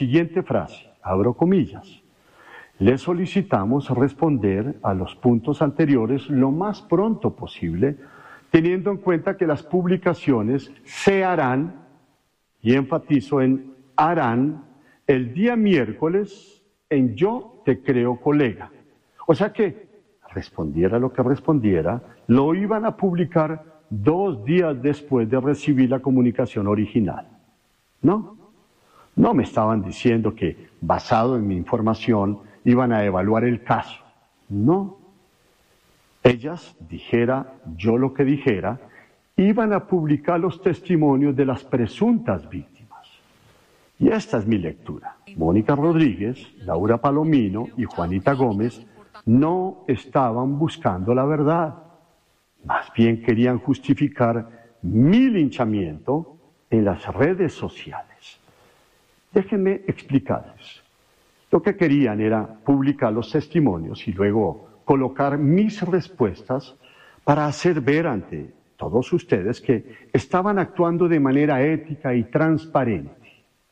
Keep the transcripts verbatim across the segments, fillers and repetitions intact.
siguiente frase, abro comillas: le solicitamos responder a los puntos anteriores lo más pronto posible, teniendo en cuenta que las publicaciones se harán, y enfatizo en harán, el día miércoles en Yo Te Creo Colega. O sea que, respondiera lo que respondiera, lo iban a publicar dos días después de recibir la comunicación original. No, no me estaban diciendo que, basado en mi información, iban a evaluar el caso. No. Ellas, dijera yo lo que dijera, iban a publicar los testimonios de las presuntas víctimas. Y esta es mi lectura. Mónica Rodríguez, Laura Palomino y Juanita Gómez no estaban buscando la verdad. Más bien querían justificar mi linchamiento en las redes sociales. Déjenme explicarles. Lo que querían era publicar los testimonios y luego colocar mis respuestas para hacer ver ante todos ustedes que estaban actuando de manera ética y transparente.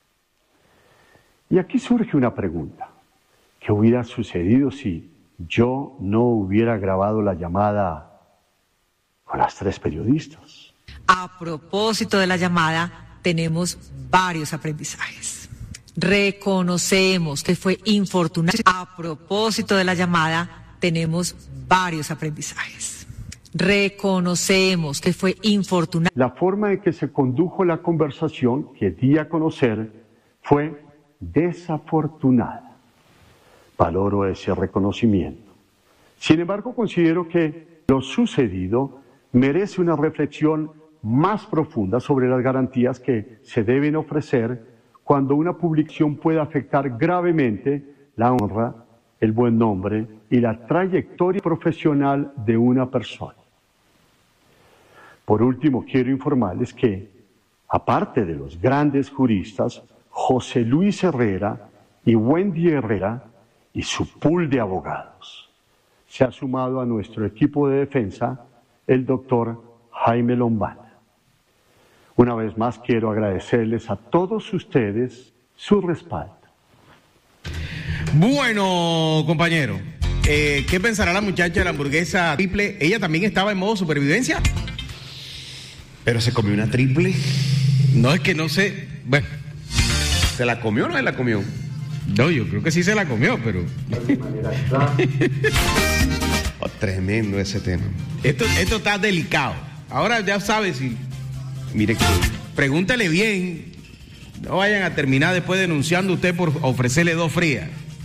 Y aquí surge una pregunta. ¿Qué hubiera sucedido si yo no hubiera grabado la llamada con las tres periodistas? A propósito de la llamada, tenemos varios aprendizajes. Reconocemos que fue infortunado. A propósito de la llamada, tenemos varios aprendizajes. Reconocemos que fue infortunado. La forma en que se condujo la conversación que di a conocer fue desafortunada. Valoro ese reconocimiento. Sin embargo, considero que lo sucedido merece una reflexión más profunda sobre las garantías que se deben ofrecer cuando una publicación puede afectar gravemente la honra, el buen nombre y la trayectoria profesional de una persona. Por último, quiero informarles que, aparte de los grandes juristas, José Luis Herrera y Wendy Herrera y su pool de abogados, se ha sumado a nuestro equipo de defensa el doctor Jaime Lombana. Una vez más quiero agradecerles a todos ustedes su respaldo. Bueno, compañero, eh, ¿qué pensará la muchacha de la hamburguesa triple? ¿Ella también estaba en modo supervivencia? ¿Pero se comió una triple? No, es que no sé. Bueno, ¿se la comió o no se la comió? No, yo creo que sí se la comió, pero... Oh, tremendo ese tema. Esto, esto está delicado. Ahora ya sabes si... Mire que... Pregúntale bien. No vayan a terminar después denunciando usted por ofrecerle dos frías.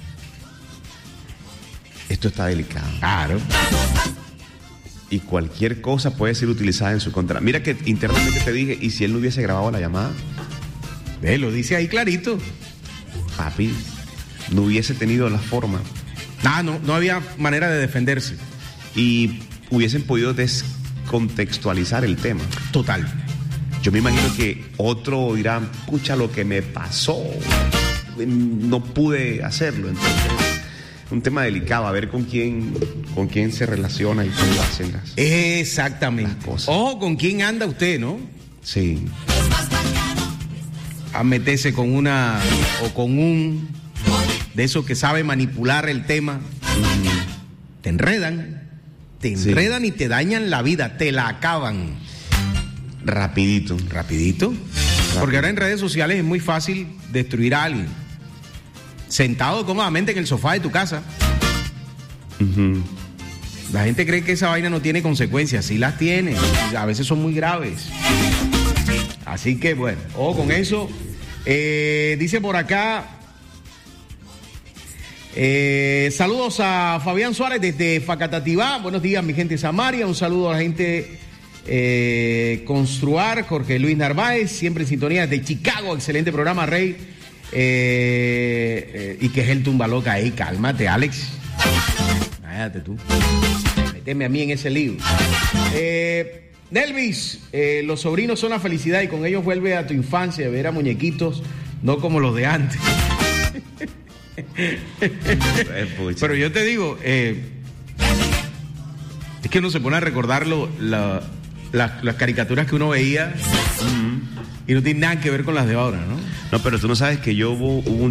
Esto está delicado. Claro. Y cualquier cosa puede ser utilizada en su contra. Mira que internamente te dije, ¿y si él no hubiese grabado la llamada? Ve, lo dice ahí clarito. Papi, no hubiese tenido la forma. Ah, no, no había manera de defenderse. Y hubiesen podido descontextualizar el tema. Total. Yo me imagino que otro dirá, pucha, lo que me pasó, no pude hacerlo. Entonces, un tema delicado, a ver con quién, con quién se relaciona y cómo hacen las, exactamente. las cosas. Ojo, con quién anda usted, ¿no? Sí. A meterse con una o con un de esos que sabe manipular el tema. Mm. Te enredan, te enredan sí. Y te dañan la vida, te la acaban. Rapidito. Rapidito. Rapidito. Porque ahora en redes sociales es muy fácil destruir a alguien. Sentado cómodamente en el sofá de tu casa. Uh-huh. La gente cree que esa vaina no tiene consecuencias. Sí las tiene. A veces son muy graves. Así que bueno, ojo con eso. Eh, dice por acá. Eh, saludos a Fabián Suárez desde Facatativá. Buenos días, mi gente Samaria. Un saludo a la gente eh, Construar, Jorge Luis Narváez, siempre en sintonía desde Chicago. Excelente programa, Rey. Eh, eh, y que es el tumba loca ahí. Cálmate, Alex. Cállate tú. Méteme a mí en ese lío. Eh, Nelvis, eh, los sobrinos son la felicidad y con ellos vuelve a tu infancia, ver a muñequitos, no como los de antes. Pero yo te digo, eh, es que uno se pone a recordar lo, la, la, las caricaturas que uno veía uh-huh. Y no tiene nada que ver con las de ahora, ¿no? No, pero tú no sabes que yo hubo, hubo un